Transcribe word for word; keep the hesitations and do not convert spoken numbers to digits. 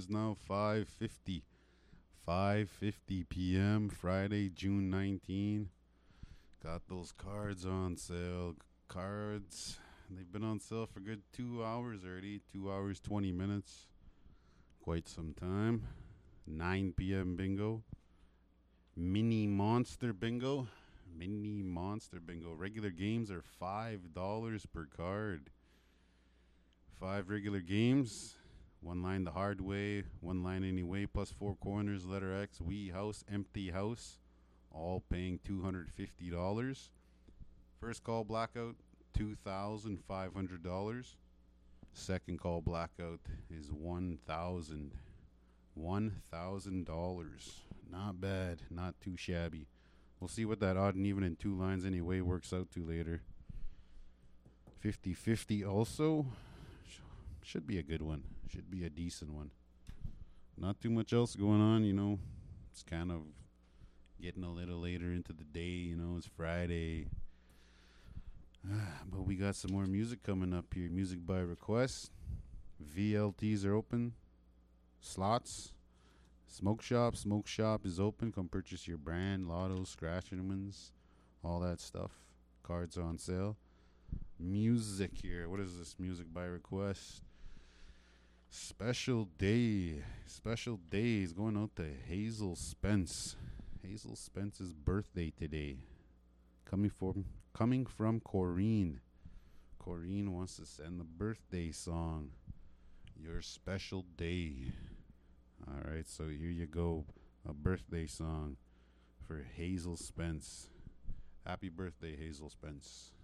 is now five fifty. five fifty p.m. Friday, June nineteenth. Got those cards on sale. Cards. They've been on sale for good two hours already. Two hours, twenty minutes. Quite some time. nine p.m. bingo. Mini Monster bingo. Mini Monster bingo. Regular games are five dollars per card. Five regular games. One line the hard way, one line anyway, plus four corners, letter X, wee house, empty house, all paying two hundred fifty dollars. First call blackout, two thousand five hundred dollars. Second call blackout is one thousand dollars. one thousand dollars. Not bad, not too shabby. We'll see what that odd and even in two lines anyway works out to later. fifty-fifty also. Should be a good one. Should be a decent one. Not too much else going on, you know. It's kind of getting a little later into the day, you know. It's Friday. But we got some more music coming up here. Music by request. V L Ts are open. Slots. Smoke shop. Smoke shop is open. Come purchase your brand, lottos, scratch wins, all that stuff. Cards on sale. Music here. What is this? Music by request. Special day. Special day is going out to Hazel Spence. Hazel Spence's birthday today. Coming from coming from Corrine. Corrine wants to send the birthday song. Your special day. All right, so here you go. A birthday song for Hazel Spence. Happy birthday, Hazel Spence.